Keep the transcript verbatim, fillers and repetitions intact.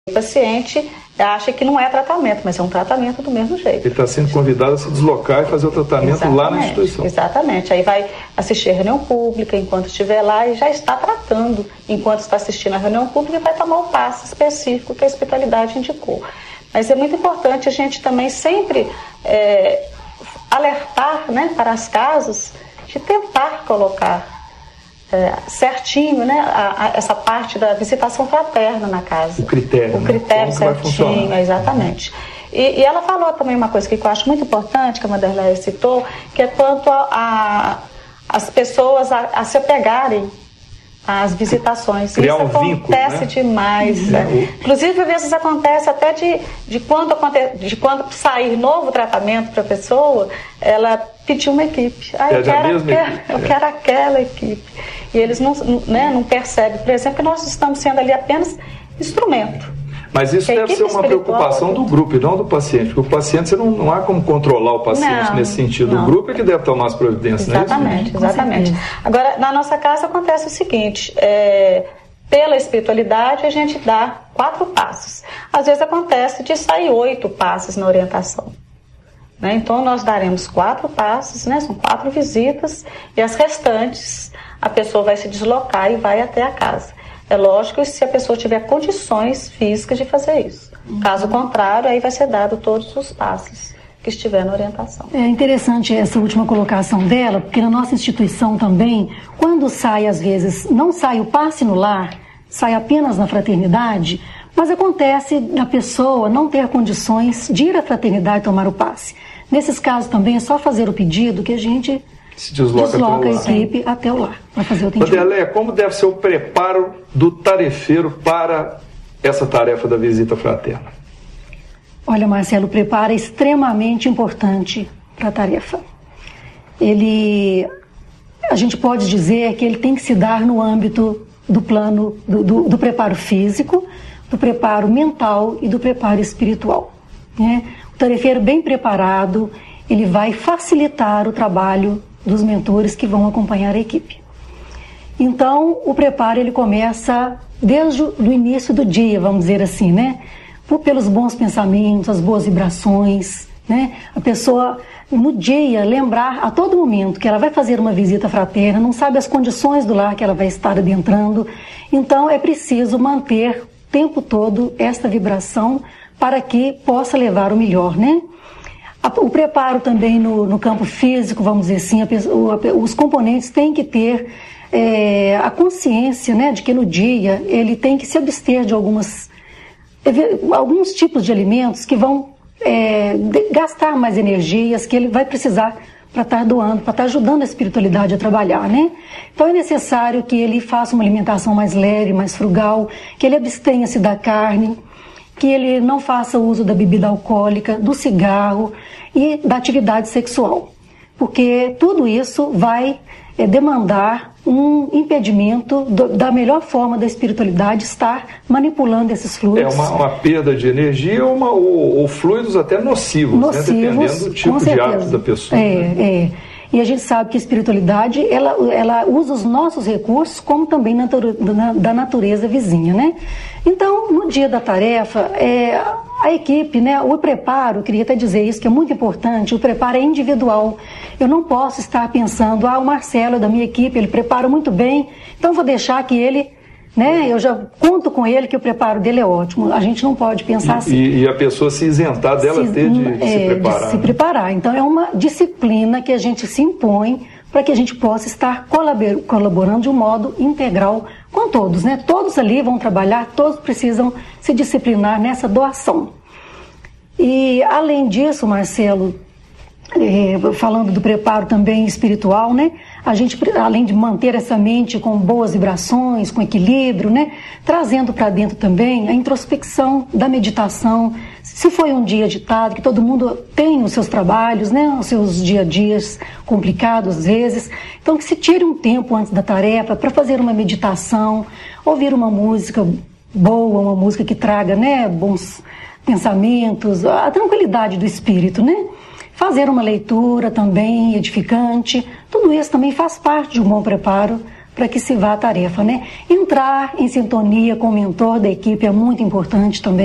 O paciente acha que não é tratamento, mas é um tratamento do mesmo jeito. Ele está sendo convidado a se deslocar e fazer o tratamento exatamente, lá na instituição. Exatamente. Aí vai assistir a reunião pública enquanto estiver lá e já está tratando enquanto está assistindo a reunião pública e vai tomar o passo específico que a espiritualidade indicou. Mas é muito importante a gente também sempre é, alertar, né, para as casas de tentar colocar É, certinho, né, a, a, essa parte da visitação fraterna na casa. O critério. O critério né? certinho, exatamente. E, e ela falou também uma coisa que eu acho muito importante, que a Vanderleia citou, que é quanto a, a, as pessoas a, a se apegarem às visitações. Criar Isso um acontece vínculo, né? demais. Uhum. Né? Inclusive, às vezes acontece até de, de, quando, de quando sair novo tratamento para a pessoa, ela pedir uma equipe. Ah, é eu, quero, mesma quero, equipe. eu é. quero aquela equipe. E eles não, né, não percebem, por exemplo, que nós estamos sendo ali apenas instrumento. Mas isso deve ser uma preocupação do grupo e não do paciente, porque o paciente, você não, não há como controlar o paciente não, nesse sentido. Não. O grupo é que deve tomar as providências, exatamente, não é isso? Exatamente. Agora, na nossa casa acontece o seguinte, é, pela espiritualidade a gente dá quatro passos. Às vezes acontece de sair oito passos na orientação. Né? Então nós daremos quatro passos, né? São quatro visitas, e as restantes a pessoa vai se deslocar e vai até a casa. É lógico se a pessoa tiver condições físicas de fazer isso. Uhum. Caso contrário, aí vai ser dado todos os passos que estiver na orientação. É interessante essa última colocação dela, porque na nossa instituição também, quando sai às vezes, não sai o passe no lar, sai apenas na fraternidade, mas acontece da pessoa não ter condições de ir à fraternidade tomar o passe. Nesses casos também é só fazer o pedido que a gente se desloca, desloca a equipe até o lar para fazer o atendimento. Vanderleia, como deve ser o preparo do tarefeiro para essa tarefa da visita fraterna? Olha, Marcelo, o preparo é extremamente importante para a tarefa. Ele, a gente pode dizer que ele tem que se dar no âmbito do plano do, do, do preparo físico, do preparo mental e do preparo espiritual, né? O tarefeiro bem preparado, ele vai facilitar o trabalho dos mentores que vão acompanhar a equipe. Então, o preparo ele começa desde o início do dia, vamos dizer assim, né? Por, pelos bons pensamentos, as boas vibrações, né? A pessoa, no dia, lembrar a todo momento que ela vai fazer uma visita fraterna, não sabe as condições do lar que ela vai estar adentrando, então é preciso manter o tempo todo esta vibração para que possa levar o melhor, né? O preparo também no, no campo físico, vamos dizer assim, a, o, os componentes têm que ter é, a consciência, né, de que no dia ele tem que se abster de algumas, alguns tipos de alimentos que vão é, de, gastar mais energias, que ele vai precisar para estar doando, para estar ajudando a espiritualidade a trabalhar, né? Então é necessário que ele faça uma alimentação mais leve, mais frugal, que ele abstenha-se da carne, que ele não faça uso da bebida alcoólica, do cigarro e da atividade sexual. Porque tudo isso vai é, demandar um impedimento do, da melhor forma da espiritualidade estar manipulando esses fluidos. É uma, uma perda de energia ou, uma, ou, ou fluidos até nocivos, nocivos, né? Dependendo do tipo de hábito da pessoa. É, né? é. E a gente sabe que a espiritualidade, ela, ela usa os nossos recursos como também nature, na, da natureza vizinha, né? Então, no dia da tarefa, é, a equipe, né, o preparo, eu queria até dizer isso, que é muito importante, o preparo é individual. Eu não posso estar pensando, ah, o Marcelo é da minha equipe, ele prepara muito bem, então vou deixar que ele, né, eu já conto com ele que o preparo dele é ótimo. A gente não pode pensar e, assim. E, e a pessoa se isentar dela se, ter de, de é, se preparar. De se preparar. Então é uma disciplina que a gente se impõe para que a gente possa estar colaborando de um modo integral com todos, né? Todos ali vão trabalhar, todos precisam se disciplinar nessa doação. E além disso, Marcelo, é, falando do preparo também espiritual, né? A gente, além de manter essa mente com boas vibrações, com equilíbrio, né? Trazendo para dentro também a introspecção da meditação. Se foi um dia agitado, que todo mundo tem os seus trabalhos, né? Os seus dia a dias complicados às vezes. Então que se tire um tempo antes da tarefa para fazer uma meditação, ouvir uma música boa, uma música que traga, né, bons pensamentos, a tranquilidade do espírito, né? Fazer uma leitura também edificante, tudo isso também faz parte de um bom preparo para que se vá à tarefa, né? Entrar em sintonia com o mentor da equipe é muito importante também.